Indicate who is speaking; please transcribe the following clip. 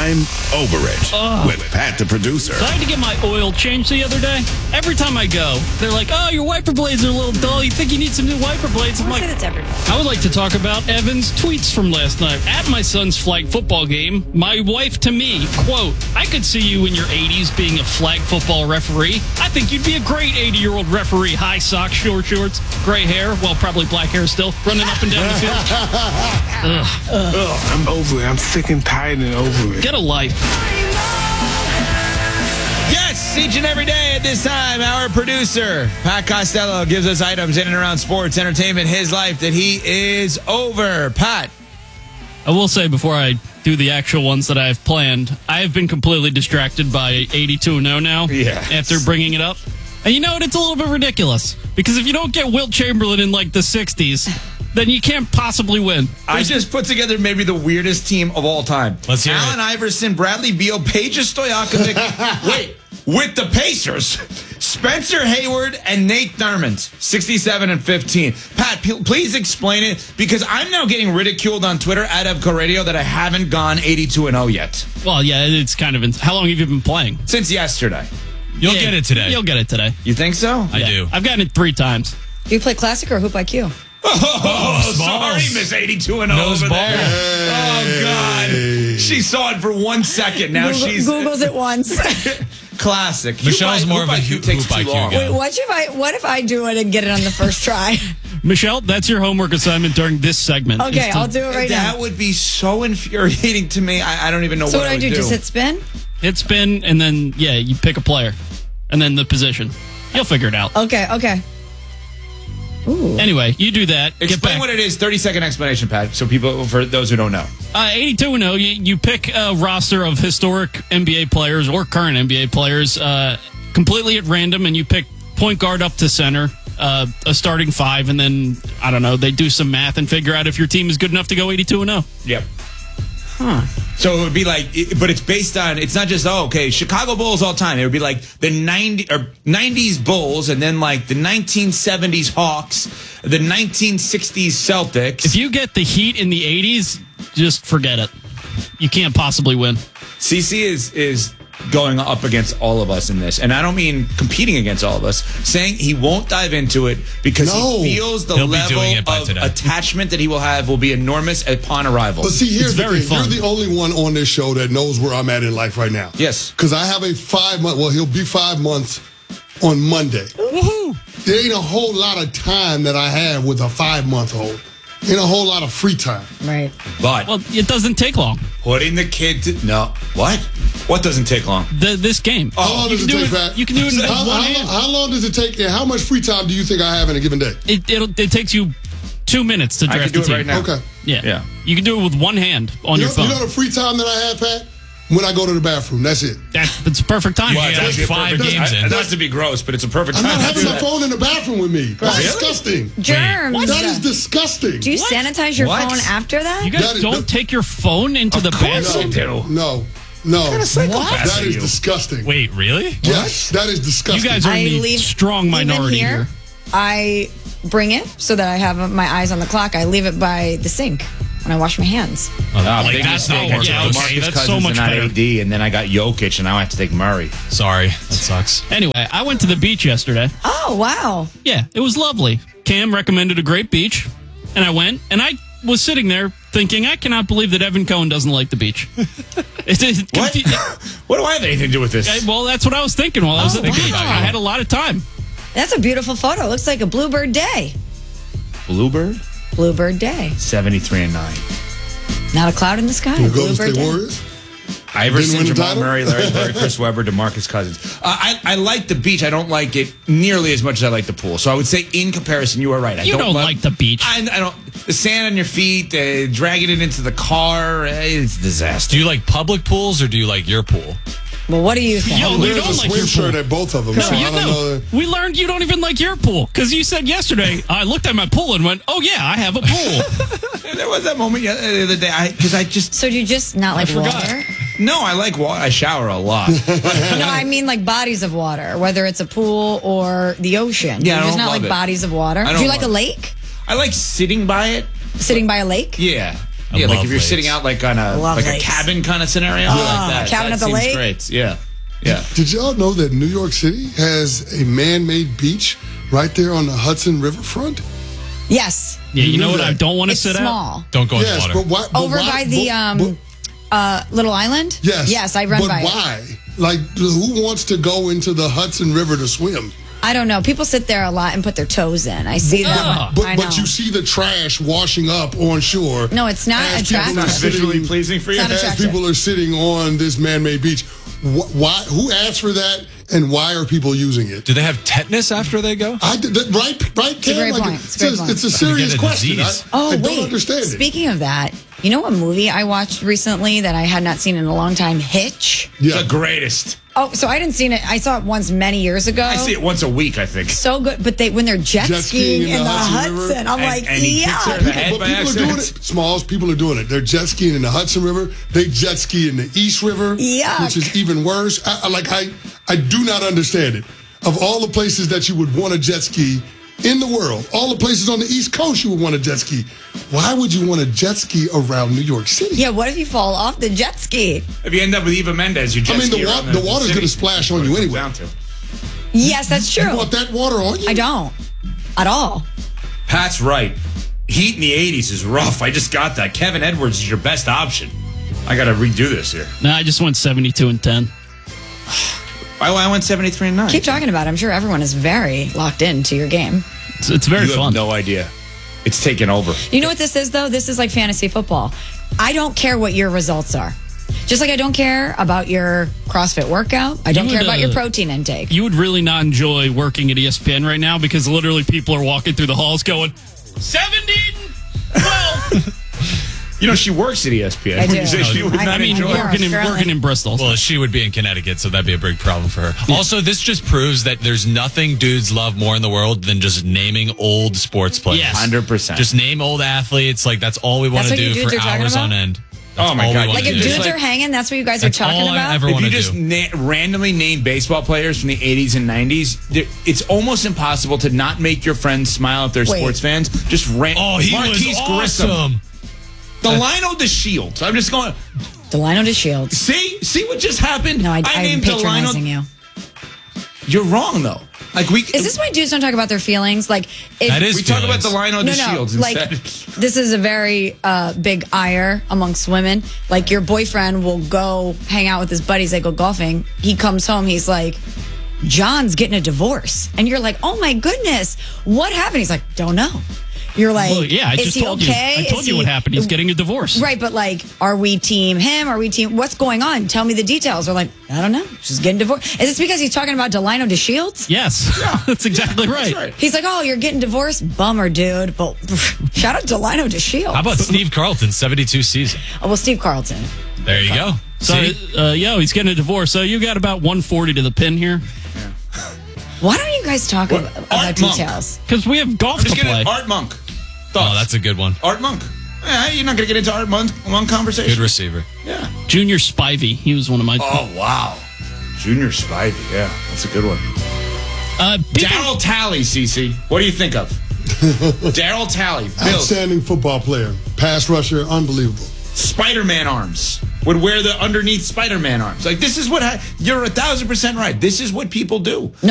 Speaker 1: I'm Over It with Pat the producer.
Speaker 2: So I had to get my oil changed the other day. Every time I go, they're like, oh, your wiper blades are a little dull. You think you need some new wiper blades? I'm like, I would like to talk about Evan's tweets from last night. At my son's flag football game, my wife to me, quote, I could see you in your 80s being a flag football referee. I think you'd be a great 80-year-old referee. High socks, short shorts, gray hair, well, probably black hair still, running up and down the field.
Speaker 3: I'm over it. I'm sick and tired and over it.
Speaker 2: Get a life.
Speaker 4: Yes, each and every day at this time, our producer, Pat Costello, gives us items in and around sports, entertainment, his life that he is over. Pat.
Speaker 2: I will say before I do the actual ones that I have planned, I have been completely distracted by 82-0 now after bringing it up. And you know what? It's a little bit ridiculous. Because if you don't get Wilt Chamberlain in like the 60s, then you can't possibly win.
Speaker 4: I just put together maybe the weirdest team of all time.
Speaker 5: Let's hear
Speaker 4: Allen
Speaker 5: it.
Speaker 4: Iverson, Bradley Beal, Peja Stojakovic. Wait, with the Pacers, Spencer Hayward and Nate Thurmond, 67 and 15. Pat, please explain it, because I'm now getting ridiculed on Twitter at Evco Radio that I haven't gone 82-0 yet.
Speaker 2: Well, yeah, it's kind of... How long have you been playing?
Speaker 4: Since yesterday.
Speaker 5: You'll get it today.
Speaker 2: You'll get it today.
Speaker 4: You think so?
Speaker 5: I do.
Speaker 2: I've gotten it 3 times.
Speaker 6: Do you play Classic or Hoop IQ?
Speaker 4: Oh, sorry,
Speaker 5: balls.
Speaker 4: Miss 82-0
Speaker 5: Nose
Speaker 4: over
Speaker 5: ball.
Speaker 4: there. Oh, God. She saw it for 1 second. Now she's...
Speaker 6: Googles it once.
Speaker 4: Classic.
Speaker 5: Michelle's more of a hoop
Speaker 4: takes too
Speaker 5: IQ
Speaker 4: long.
Speaker 5: guy.
Speaker 6: Wait, what if I do it and get it on the first try?
Speaker 2: Michelle, that's your homework assignment during this segment.
Speaker 6: Okay, I'll do it right now.
Speaker 4: That would be so infuriating to me. I don't even know
Speaker 6: So
Speaker 4: what I would do.
Speaker 6: Just hit spin?
Speaker 2: Hit spin, and then, you pick a player. And then the position. You'll figure it out.
Speaker 6: Okay. Ooh.
Speaker 2: Anyway, you do that.
Speaker 4: Explain what it is. 30-second explanation, Pat, so people, for those who don't know.
Speaker 2: 82-0, you pick a roster of historic NBA players or current NBA players completely at random, and you pick point guard up to center, a starting 5, and then, I don't know, they do some math and figure out if your team is good enough to go 82-0.
Speaker 4: Yep. So it would be like, but it's based on, it's not just, Chicago Bulls all time. It would be like the 90s Bulls, and then like the 1970s Hawks, the 1960s Celtics.
Speaker 2: If you get the Heat in the 80s, just forget it. You can't possibly win.
Speaker 4: CC is going up against all of us in this, and I don't mean competing against all of us, saying he won't dive into it because he feels the level of attachment that he will have will be enormous upon arrival.
Speaker 7: But see, here's the thing.
Speaker 2: fun.
Speaker 7: You're the only one on this show that knows where I'm at in life right now.
Speaker 4: Yes.
Speaker 7: Because I have a 5-month, he'll be 5 months on Monday.
Speaker 2: Woohoo!
Speaker 7: There ain't a whole lot of time that I have with a 5-month-old. Ain't a whole lot of free time.
Speaker 6: Right.
Speaker 4: But
Speaker 2: Well, it doesn't take long.
Speaker 4: putting the kid to... No. What? What doesn't take long?
Speaker 2: This game.
Speaker 7: How long does it take, Pat?
Speaker 2: You can do it in one hand.
Speaker 7: How long does it take, and how much free time do you think I have in a given day?
Speaker 2: It takes you 2 minits to
Speaker 4: I
Speaker 2: draft
Speaker 4: can do
Speaker 2: the
Speaker 4: it
Speaker 2: team.
Speaker 4: right now.
Speaker 7: Okay.
Speaker 2: Yeah. You can do it with one hand on your phone.
Speaker 7: You know the free time that I have, Pat? When I go to the bathroom. That's it.
Speaker 2: That's perfect time.
Speaker 5: Well,
Speaker 4: That's
Speaker 5: that's 5 games in.
Speaker 4: Not to be gross, but it's a perfect
Speaker 7: I'm
Speaker 4: time
Speaker 7: not
Speaker 4: to
Speaker 7: having
Speaker 4: do
Speaker 7: my
Speaker 4: that.
Speaker 7: phone in the bathroom with me. That's disgusting.
Speaker 6: Germs.
Speaker 7: That is disgusting.
Speaker 6: Do you sanitize your
Speaker 4: What?
Speaker 6: phone after that?
Speaker 2: You guys
Speaker 7: That is-
Speaker 2: don't take your phone into the bathroom?
Speaker 7: No. That is disgusting.
Speaker 5: Wait, really?
Speaker 7: Yes, that is disgusting.
Speaker 2: You guys are in the strong minority
Speaker 6: even
Speaker 2: here.
Speaker 6: I bring it so that I have my eyes on the clock. I leave it by the sink when I wash my hands.
Speaker 5: Like,
Speaker 4: big
Speaker 5: that's not
Speaker 4: mistake.
Speaker 5: working.
Speaker 2: Yeah,
Speaker 5: Okay,
Speaker 4: Marcus
Speaker 2: that's
Speaker 4: Cousins
Speaker 2: so much
Speaker 4: and not
Speaker 2: better.
Speaker 4: AD, and then I got Jokic, and now I have to take Murray.
Speaker 5: Sorry, that sucks.
Speaker 2: Anyway, I went to the beach yesterday.
Speaker 6: Oh, wow.
Speaker 2: Yeah, it was lovely. Cam recommended a great beach, and I went, and I was sitting there thinking, I cannot believe that Evan Cohen doesn't like the beach.
Speaker 4: What? What do I have anything to do with this?
Speaker 2: Well, that's what I was thinking while I was at the
Speaker 6: wow.
Speaker 2: beach. I had a lot of time.
Speaker 6: That's a beautiful photo. It looks like a bluebird day.
Speaker 4: Bluebird?
Speaker 6: Bluebird day.
Speaker 4: 73 and 9.
Speaker 6: Not a cloud in the sky.
Speaker 7: The Golden
Speaker 6: Bluebird
Speaker 7: State
Speaker 6: day.
Speaker 7: Warriors?
Speaker 4: Iverson,
Speaker 7: Didn't win the
Speaker 4: Jamal
Speaker 7: title?
Speaker 4: Murray, Larry Bird, Chris Webber, DeMarcus Cousins. I like the beach. I don't like it nearly as much as I like the pool. So I would say, in comparison, you are right. I
Speaker 2: You don't like the beach.
Speaker 4: I don't. The sand on your feet, dragging it into the car, it's a disaster.
Speaker 5: Do you like public pools or do you like your pool?
Speaker 6: Well, what do you think?
Speaker 2: Yo, we
Speaker 7: There's
Speaker 2: don't
Speaker 7: a
Speaker 2: like
Speaker 7: swim
Speaker 2: your
Speaker 7: shirt
Speaker 2: pool.
Speaker 7: at both of them.
Speaker 2: No,
Speaker 7: so
Speaker 2: you
Speaker 7: I don't
Speaker 2: know.
Speaker 7: know.
Speaker 2: We learned you don't even like your pool because you said yesterday, I looked at my pool and went, oh, yeah, I have a pool.
Speaker 4: There was that moment the other day because I just
Speaker 6: So do you just not like
Speaker 2: forgot.
Speaker 6: water?
Speaker 4: no, I like water. I shower a lot.
Speaker 6: No, I mean like bodies of water, whether it's a pool or the ocean.
Speaker 4: Yeah, I
Speaker 6: You're just
Speaker 4: don't
Speaker 6: not
Speaker 4: love
Speaker 6: like
Speaker 4: it.
Speaker 6: bodies of water.
Speaker 4: I
Speaker 6: Do
Speaker 4: don't
Speaker 6: you like a
Speaker 4: love it.
Speaker 6: lake?
Speaker 4: I like sitting by it.
Speaker 6: Sitting by a lake?
Speaker 4: Yeah. Yeah, like
Speaker 5: love
Speaker 4: if you're
Speaker 5: lakes.
Speaker 4: sitting out like on a
Speaker 6: Love
Speaker 4: like
Speaker 6: lakes.
Speaker 4: a cabin kind of scenario like that.
Speaker 6: cabin
Speaker 4: that
Speaker 6: at the
Speaker 4: seems
Speaker 6: lake?
Speaker 4: Great. Yeah. Yeah.
Speaker 7: Did y'all know that New York City has a man-made beach right there on the Hudson Riverfront?
Speaker 6: Yes.
Speaker 2: Yeah, you
Speaker 7: You
Speaker 2: know
Speaker 7: knew
Speaker 2: what?
Speaker 7: that.
Speaker 2: I don't want to
Speaker 6: It's
Speaker 2: sit
Speaker 6: small.
Speaker 5: Don't go in the
Speaker 7: Yes,
Speaker 5: water.
Speaker 7: but why? but
Speaker 6: Over
Speaker 7: why-
Speaker 6: by the Little Island?
Speaker 7: Yes.
Speaker 6: Yes, I run
Speaker 7: but
Speaker 6: by it.
Speaker 7: why? Like, who wants to go into the Hudson River to swim?
Speaker 6: I don't know. People sit there a lot and put their toes in. I see that.
Speaker 7: But
Speaker 6: I know.
Speaker 7: but you see the trash washing up on shore.
Speaker 6: No, it's not
Speaker 7: as people
Speaker 6: attractive.
Speaker 7: are
Speaker 6: It's
Speaker 7: sitting-
Speaker 4: Visually pleasing for you.
Speaker 6: It's not
Speaker 7: As
Speaker 6: attractive.
Speaker 7: people are sitting on this man-made beach, why? Who asked for that, and why are people using it?
Speaker 5: Do they have tetanus after they go?
Speaker 7: I did that, right, Cam?
Speaker 6: great
Speaker 7: Like,
Speaker 6: point. It's a great point.
Speaker 7: it's a serious
Speaker 5: Get a
Speaker 7: question.
Speaker 5: disease.
Speaker 6: Oh,
Speaker 7: I
Speaker 6: wait.
Speaker 7: don't understand it.
Speaker 6: Speaking of that, you know what movie I watched recently that I had not seen in a long time? Hitch.
Speaker 7: Yeah.
Speaker 4: The greatest.
Speaker 6: Oh, so I didn't see it. I saw it once many years ago.
Speaker 4: I see it once a week, I think.
Speaker 6: So good, but when they're jet skiing in the Hudson, I'm like,
Speaker 4: and he kicks her in the
Speaker 6: yeah.
Speaker 4: head
Speaker 7: But
Speaker 4: by
Speaker 7: people are doing
Speaker 4: accident.
Speaker 7: it. Smalls, people are doing it. They're jet skiing in the Hudson River. They jet ski in the East River,
Speaker 6: Yuck.
Speaker 7: which is even worse. I do not understand it. Of all the places that you would want to jet ski in the world, all the places on the East Coast you would want to jet ski, why would you want to jet ski around New York City?
Speaker 6: Yeah, what if you fall off the jet ski?
Speaker 4: If you end up with Eva Mendes, you jet
Speaker 7: I mean,
Speaker 4: ski around
Speaker 7: the water's
Speaker 4: city.
Speaker 7: going to splash on
Speaker 4: What it
Speaker 7: you
Speaker 4: comes
Speaker 7: anyway.
Speaker 4: down to.
Speaker 6: Yes, that's
Speaker 7: You
Speaker 6: true.
Speaker 7: want that water on you?
Speaker 6: I don't at all.
Speaker 4: Pat's right. Heat in the 80s is rough. I just got that. Kevin Edwards is your best option. I got to redo this here.
Speaker 2: No, I just went 72 and 10.
Speaker 4: I went 73 and 9.
Speaker 6: Keep talking about it. I'm sure everyone is very locked into your game.
Speaker 2: It's very
Speaker 4: You
Speaker 2: fun.
Speaker 4: have no idea. It's taken over.
Speaker 6: You know what this is, though? This is like fantasy football. I don't care what your results are. Just like I don't care about your CrossFit workout. I don't
Speaker 2: You
Speaker 6: care
Speaker 2: would,
Speaker 6: about your protein intake.
Speaker 2: You would really not enjoy working at ESPN right now because literally people are walking through the halls going, 17, 12.
Speaker 4: You know, she works at ESPN.
Speaker 6: I do.
Speaker 4: You say she would
Speaker 6: I
Speaker 4: not
Speaker 6: mean,
Speaker 4: enjoy
Speaker 6: yeah.
Speaker 4: it.
Speaker 2: working in Bristol.
Speaker 5: Well, she would be in Connecticut, so that'd be a big problem for her. Also, this just proves that there's nothing dudes love more in the world than just naming old sports players.
Speaker 2: Yes.
Speaker 4: 100%.
Speaker 5: Just name old athletes. Like, that's all we want
Speaker 6: That's
Speaker 5: to
Speaker 6: what you
Speaker 5: do
Speaker 6: dudes
Speaker 5: for
Speaker 6: are talking
Speaker 5: hours
Speaker 6: about?
Speaker 5: on end. That's
Speaker 4: Oh my
Speaker 5: all we
Speaker 4: God.
Speaker 5: wanna
Speaker 6: Like if
Speaker 5: do.
Speaker 6: dudes
Speaker 4: like-
Speaker 6: are hanging, that's what you guys are
Speaker 5: That's
Speaker 6: talking
Speaker 5: all I
Speaker 6: about?
Speaker 5: ever
Speaker 4: If
Speaker 5: want
Speaker 4: you
Speaker 5: to
Speaker 4: just
Speaker 5: do.
Speaker 4: randomly name baseball players from the 80s and 90s, it's almost impossible to not make your friends smile if they're
Speaker 6: Wait.
Speaker 4: sports fans. Just
Speaker 5: Oh, he
Speaker 4: Marquise
Speaker 5: was
Speaker 4: Grissom.
Speaker 5: awesome.
Speaker 4: Delino DeShields. I'm just going,
Speaker 6: Delino DeShields.
Speaker 4: see what just happened?
Speaker 6: No, I'm
Speaker 4: named
Speaker 6: patronizing you.
Speaker 4: You're wrong, though. Like
Speaker 6: Is this why dudes don't talk about their feelings? Like, if,
Speaker 5: That is
Speaker 4: we talk about
Speaker 5: feelings.
Speaker 4: Delino DeShields
Speaker 6: like
Speaker 4: instead.
Speaker 6: this is a very big ire amongst women. Like your boyfriend will go hang out with his buddies, they go golfing. He comes home, he's like, John's getting a divorce, and you're like, oh my goodness, what happened? He's like, don't know. You're like,
Speaker 2: Well, yeah, I
Speaker 6: is
Speaker 2: just
Speaker 6: he
Speaker 2: told
Speaker 6: okay?
Speaker 2: you. I told
Speaker 6: Is
Speaker 2: you
Speaker 6: he-
Speaker 2: what happened. He's getting a divorce.
Speaker 6: Right, but like, are we team him? Are we team? What's going on? Tell me the details. We're like, I don't know. She's getting divorced. Is this because he's talking about Delino DeShields?
Speaker 2: Yes. That's exactly right.
Speaker 4: That's right.
Speaker 6: He's like, oh, you're getting divorced? Bummer, dude. But shout out Delino DeShields.
Speaker 5: How about Steve Carlton, 72 season?
Speaker 6: Oh, well, Steve Carlton.
Speaker 5: There you go.
Speaker 2: So,
Speaker 5: See?
Speaker 2: he's getting a divorce. So you got about 140 to the pin here
Speaker 6: Why don't you guys talk
Speaker 4: What?
Speaker 6: about
Speaker 4: Art Monk.
Speaker 6: details?
Speaker 2: because we have golf
Speaker 4: I'm just
Speaker 2: to play.
Speaker 4: getting Art Monk.
Speaker 5: Oh,
Speaker 4: Thoughts?
Speaker 5: that's a good one.
Speaker 4: Art Monk. You're not going to get into Art Monk conversation.
Speaker 5: Good receiver.
Speaker 4: Yeah.
Speaker 2: Junior Spivey. He was one of my.
Speaker 4: Oh, wow. Junior Spivey. Yeah, that's a good one.
Speaker 2: People-
Speaker 4: Daryl Talley, CC. What do you think of? Daryl Talley. Bills.
Speaker 7: Outstanding football player, pass rusher, unbelievable.
Speaker 4: Spider-Man arms. Would wear the underneath Spider-Man arms. Like, this is what... You're 1,000% right. This is what people do.